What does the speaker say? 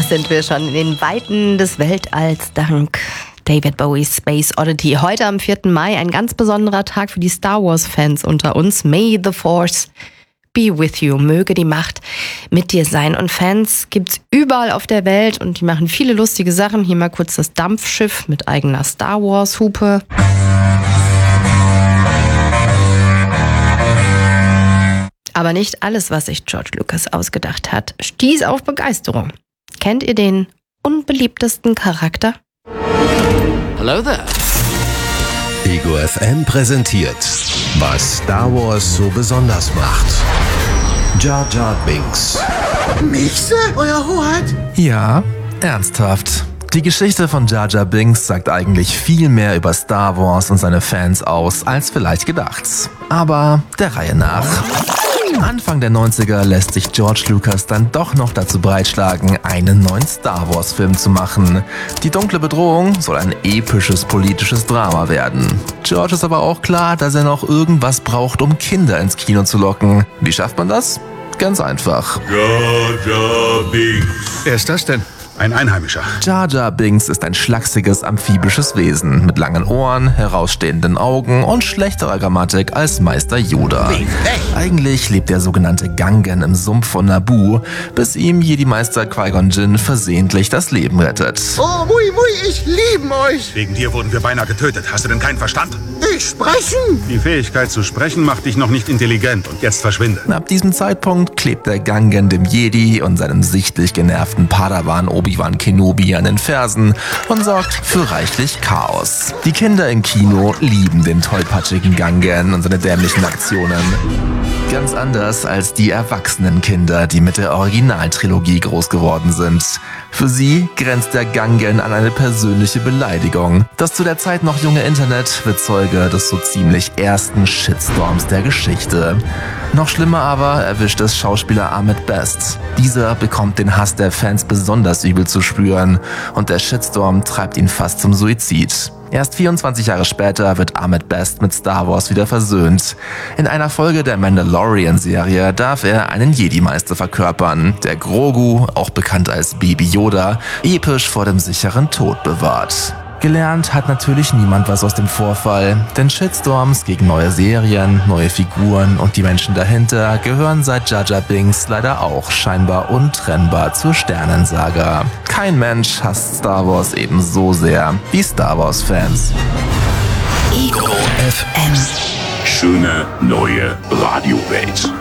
sind wir schon in den Weiten des Weltalls dank David Bowies Space Oddity. Heute am 4. Mai ein ganz besonderer Tag für die Star Wars-Fans unter uns. May the Force be with you. Möge die Macht mit dir sein. Und Fans gibt's überall auf der Welt und die machen viele lustige Sachen. Hier mal kurz das Dampfschiff mit eigener Star Wars-Hupe. Aber nicht alles, was sich George Lucas ausgedacht hat, stieß auf Begeisterung. Kennt ihr den unbeliebtesten Charakter? Hello there. Ego FM präsentiert, was Star Wars so besonders macht. Jar Jar Binks. Michse, Euer Hoheit? Ja, ernsthaft. Die Geschichte von Jar Jar Binks sagt eigentlich viel mehr über Star Wars und seine Fans aus, als vielleicht gedacht. Aber der Reihe nach. Anfang der 90er lässt sich George Lucas dann doch noch dazu breitschlagen, einen neuen Star Wars Film zu machen. Die dunkle Bedrohung soll ein episches politisches Drama werden. George ist aber auch klar, dass er noch irgendwas braucht, um Kinder ins Kino zu locken. Wie schafft man das? Ganz einfach. Jar Jar Binks. Wer ist das denn? Ein Einheimischer. Jar Jar Binks ist ein schlachsiges, amphibisches Wesen mit langen Ohren, herausstehenden Augen und schlechterer Grammatik als Meister Yoda. Eigentlich lebt der sogenannte Gangan im Sumpf von Naboo, bis ihm Jedi-Meister Qui-Gon Jinn versehentlich das Leben rettet. Oh, Mui, Mui, ich liebe euch. Wegen dir wurden wir beinahe getötet. Hast du denn keinen Verstand? Ich sprechen. Die Fähigkeit zu sprechen macht dich noch nicht intelligent und jetzt verschwinde. Ab diesem Zeitpunkt klebt der Gangan dem Jedi und seinem sichtlich genervten Padawan Obi-Wan Kenobi an den Fersen und sorgt für reichlich Chaos. Die Kinder im Kino lieben den tollpatschigen Gangan und seine dämlichen Aktionen. Ganz anders als die erwachsenen Kinder, die mit der Originaltrilogie groß geworden sind. Für sie grenzt der Gangan an eine persönliche Beleidigung. Das zu der Zeit noch junge Internet wird Zeuge des so ziemlich ersten Shitstorms der Geschichte. Noch schlimmer aber erwischt es Schauspieler Ahmed Best. Dieser bekommt den Hass der Fans besonders übel zu spüren und der Shitstorm treibt ihn fast zum Suizid. Erst 24 Jahre später wird Ahmed Best mit Star Wars wieder versöhnt. In einer Folge der Mandalorian-Serie darf er einen Jedi-Meister verkörpern, der Grogu, auch bekannt als Baby Yoda, episch vor dem sicheren Tod bewahrt. Gelernt hat natürlich niemand was aus dem Vorfall, denn Shitstorms gegen neue Serien, neue Figuren und die Menschen dahinter gehören seit Jar Jar Binks leider auch scheinbar untrennbar zur Sternensaga. Kein Mensch hasst Star Wars eben so sehr wie Star Wars Fans. Ego FM. Schöne neue Radiowelt.